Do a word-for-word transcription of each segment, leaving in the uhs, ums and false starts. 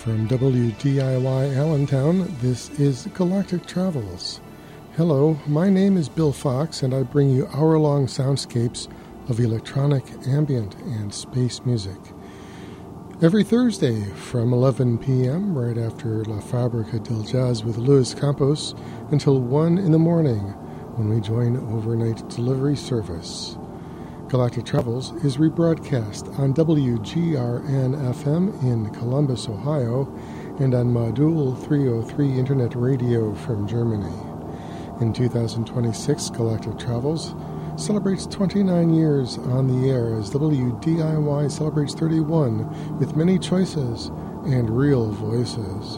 From W D I Y Allentown, this is Galactic Travels. Hello, my name is Bill Fox, and I bring you hour-long soundscapes of electronic, ambient, and space music. Every Thursday from eleven p.m., right after La Fabrica del Jazz with Luis Campos, until one in the morning, when we join overnight delivery service. Galactic Travels is rebroadcast on W G R N F M in Columbus, Ohio, and on Modul three oh three Internet Radio from Germany. In two thousand twenty-six, Galactic Travels celebrates twenty-nine years on the air as W D I Y celebrates thirty-one with many choices and real voices.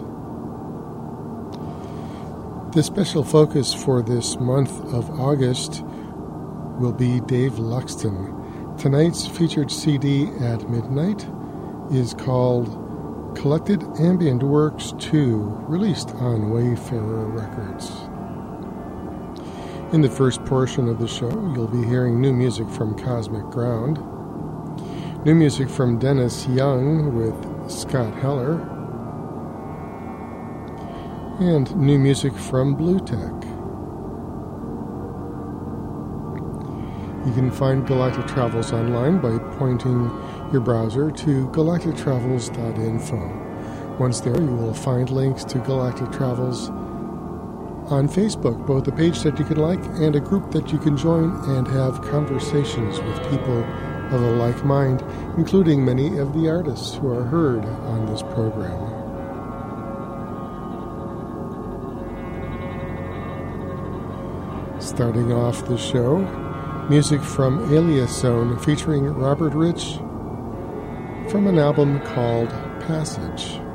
The special focus for this month of August will be Dave Luxton. Tonight's featured C D at midnight is called Collected Ambient Works two, released on Wayfarer Records. In the first portion of the show, you'll be hearing new music from Cosmic Ground, new music from Dennis Young with Scott Heller, and new music from Blue Tech. You can find Galactic Travels online by pointing your browser to galactic travels dot info. Once there, you will find links to Galactic Travels on Facebook, both a page that you can like and a group that you can join and have conversations with people of a like mind, including many of the artists who are heard on this program. Starting off the show, music from Alias Zone featuring Robert Rich from an album called Passage.